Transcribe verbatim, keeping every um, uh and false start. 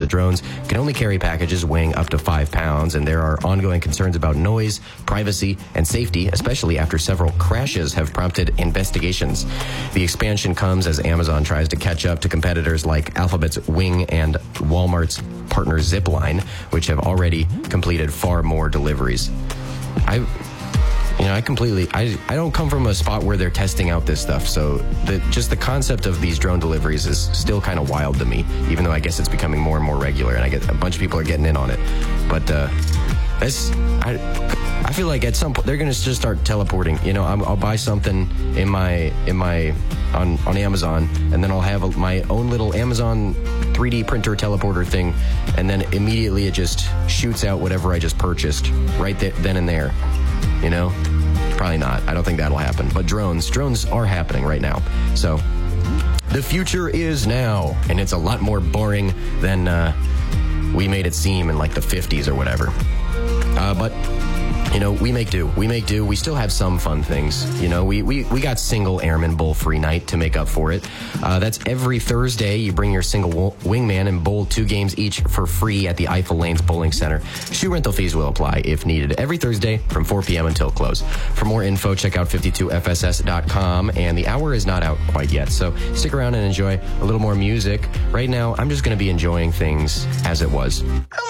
drones can only carry packages weighing up to five pounds, and there are ongoing concerns about noise, privacy, and safety, especially after several crashes have prompted investigations. The expansion comes as Amazon tries to catch up to competitors like Alphabet's Wing and Walmart's partner Zipline, which have already completed far more deliveries. I... You know, I completely, I, I don't come from a spot where they're testing out this stuff, so the, just the concept of these drone deliveries is still kind of wild to me, even though I guess it's becoming more and more regular, and I get a bunch of people are getting in on it. But uh, that's, I, I feel like at some point they're going to just start teleporting. You know, I'm, I'll buy something in my, in my, on, on Amazon, and then I'll have a, my own little Amazon three D printer teleporter thing, and then immediately it just shoots out whatever I just purchased right there, then and there. You know, probably not. I don't think that'll happen. But drones, drones are happening right now. So the future is now, and it's a lot more boring than uh, we made it seem in like the fifties or whatever. Uh, but, you know, we make do. We make do. We still have some fun things. You know, we, we, we got single Airman Bowl free night to make up for it. Uh, that's every Thursday. You bring your single wingman and bowl two games each for free at the Eiffel Lanes Bowling Center. Shoe rental fees will apply if needed every Thursday from four p.m. until close. For more info, check out fifty-two F S S dot com. And the hour is not out quite yet, so stick around and enjoy a little more music. Right now, I'm just going to be enjoying things as it was.